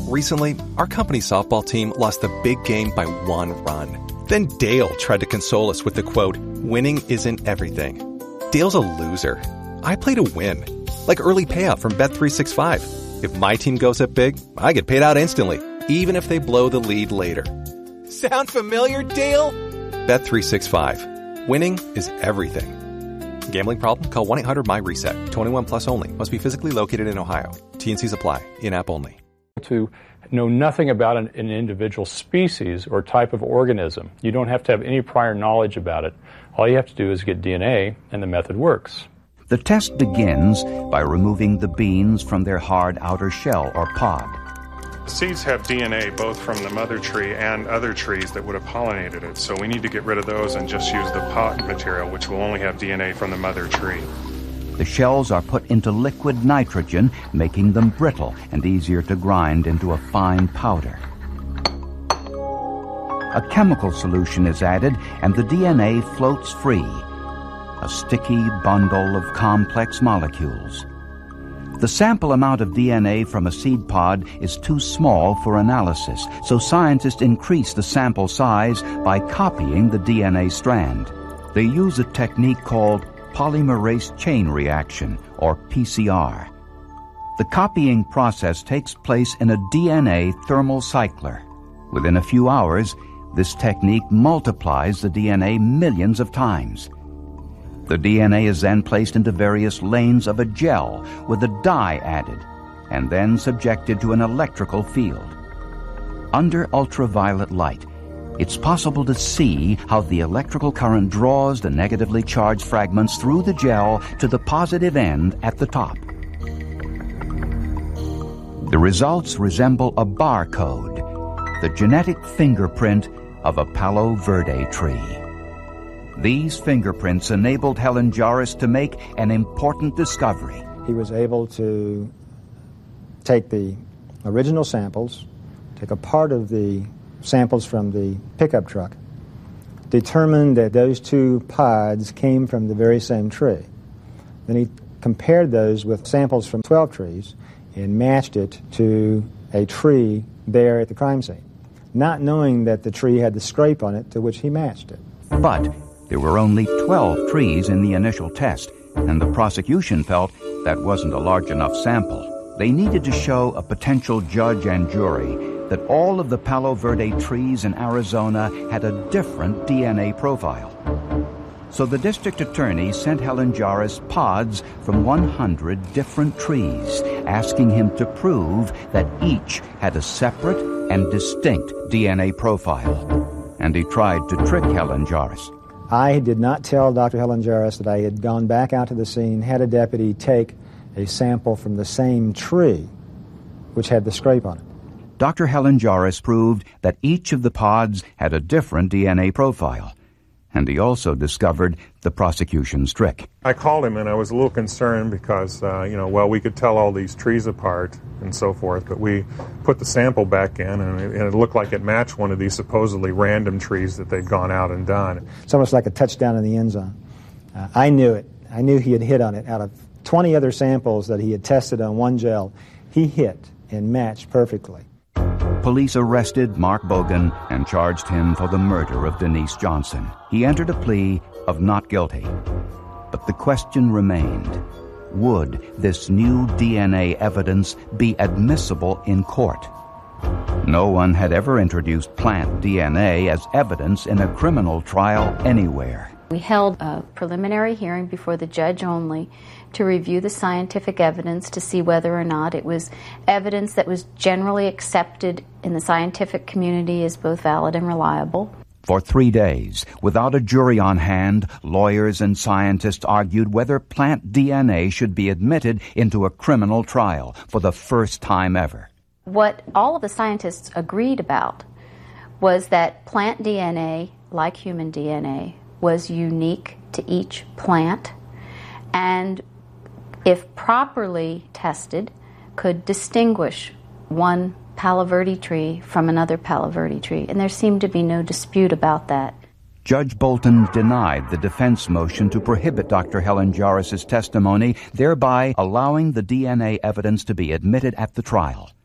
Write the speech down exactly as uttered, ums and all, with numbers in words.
Recently, our company softball team lost the big game by one run. Then Dale tried to console us with the quote, "Winning isn't everything." Dale's a loser. I play to win. Like early payout from Bet three sixty-five. If my team goes up big, I get paid out instantly, even if they blow the lead later. Sound familiar, Dale? Bet three sixty-five. Winning is everything. Gambling problem? Call one eight hundred M Y reset. twenty-one plus only. Must be physically located in Ohio. T and Cs apply. In-app only. To know nothing about an, an individual species or type of organism. You don't have to have any prior knowledge about it. All you have to do is get D N A, and the method works. The test begins by removing the beans from their hard outer shell or pod. Seeds have D N A both from the mother tree and other trees that would have pollinated it, so we need to get rid of those and just use the pod material, which will only have D N A from the mother tree. The shells are put into liquid nitrogen, making them brittle and easier to grind into a fine powder. A chemical solution is added and the D N A floats free, a sticky bundle of complex molecules. The sample amount of D N A from a seed pod is too small for analysis, so scientists increase the sample size by copying the D N A strand. They use a technique called polymerase chain reaction, or P C R. The copying process takes place in a D N A thermal cycler. Within a few hours, this technique multiplies the D N A millions of times. The D N A is then placed into various lanes of a gel with a dye added, and then subjected to an electrical field. Under ultraviolet light, it's possible to see how the electrical current draws the negatively charged fragments through the gel to the positive end at the top. The results resemble a barcode, the genetic fingerprint of a Palo Verde tree. These fingerprints enabled Helen Jarvis to make an important discovery. He was able to take the original samples, take a part of the samples from the pickup truck, determined that those two pods came from the very same tree. Then he compared those with samples from twelve trees and matched it to a tree there at the crime scene, not knowing that the tree had the scrape on it to which he matched it. But there were only twelve trees in the initial test, and the prosecution felt that wasn't a large enough sample. They needed to show a potential judge and jury that all of the Palo Verde trees in Arizona had a different D N A profile. So the district attorney sent Helen Jarvis pods from one hundred different trees, asking him to prove that each had a separate and distinct D N A profile. And he tried to trick Helen Jarvis. I did not tell Doctor Helen Jarvis that I had gone back out to the scene, had a deputy take a sample from the same tree, which had the scrape on it. Doctor Helen Jarvis proved that each of the pods had a different D N A profile, and he also discovered the prosecution's trick. I called him and I was a little concerned because, uh, you know, well, we could tell all these trees apart and so forth, but we put the sample back in and it, and it looked like it matched one of these supposedly random trees that they'd gone out and done. It's almost like a touchdown in the end zone. Uh, I knew it. I knew he had hit on it. Out of twenty other samples that he had tested on one gel, he hit and matched perfectly. Police arrested Mark Bogan and charged him for the murder of Denise Johnson. He entered a plea of not guilty. But the question remained, would this new D N A evidence be admissible in court? No one had ever introduced plant D N A as evidence in a criminal trial anywhere. We held a preliminary hearing before the judge only to review the scientific evidence to see whether or not it was evidence that was generally accepted in the scientific community as both valid and reliable. For three days, without a jury on hand, lawyers and scientists argued whether plant D N A should be admitted into a criminal trial for the first time ever. What all of the scientists agreed about was that plant D N A, like human D N A, was unique to each plant, and if properly tested, could distinguish one Palo Verde tree from another Palo Verde tree, and there seemed to be no dispute about that. Judge Bolton denied the defense motion to prohibit Doctor Helen Jarvis's testimony, thereby allowing the D N A evidence to be admitted at the trial.